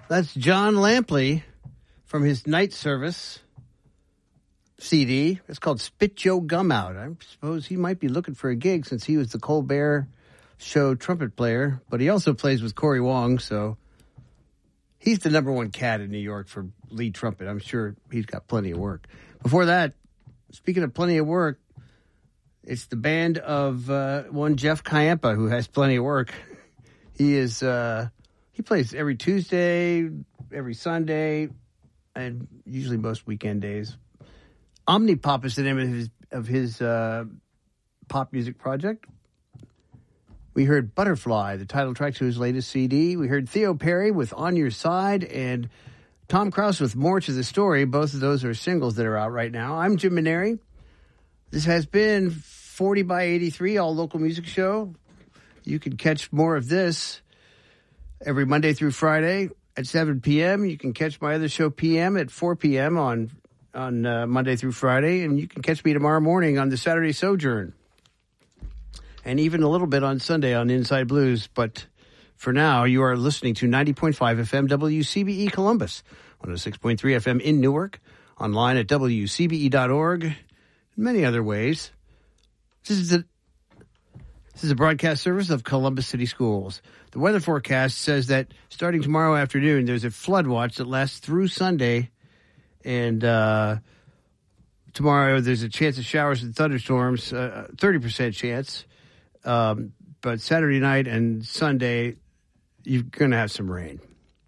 That's John Lampley from his Night Service CD. It's called Spit Your Gum Out. I suppose he might be looking for a gig since he was the Colbert Show trumpet player, but he also plays with Corey Wong, so he's the number one cat in New York for lead trumpet. I'm sure he's got plenty of work. Before that, speaking of plenty of work, it's the band of one Jeff Kayampa, who has plenty of work. He plays every Tuesday, every Sunday, and usually most weekend days. Omnipop is the name of his pop music project. We heard Butterfly, the title track to his latest CD. We heard Theo Perry with On Your Side and Tom Krause with More to the Story. Both of those are singles that are out right now. I'm Jim Maneri. This has been 40 by 83, all local music show. You can catch more of this every Monday through Friday at 7 p.m. You can catch my other show PM at 4 p.m. on Monday through Friday. And you can catch me tomorrow morning on the Saturday Sojourn. And even a little bit on Sunday on Inside Blues. But for now, you are listening to 90.5 FM WCBE Columbus, 106.3 FM in Newark, online at WCBE.org, and many other ways. This is a broadcast service of Columbus City Schools. The weather forecast says that starting tomorrow afternoon, there's a flood watch that lasts through Sunday. And tomorrow, there's a chance of showers and thunderstorms, 30% chance. But Saturday night and Sunday, you're going to have some rain.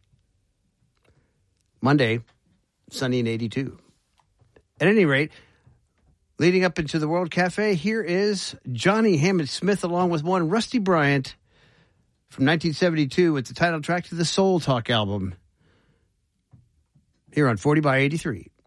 Monday, sunny and 82. At any rate, leading up into the World Cafe, here is Johnny Hammond Smith along with one Rusty Bryant from 1972 with the title track to the Soul Talk album here on 40 by 83.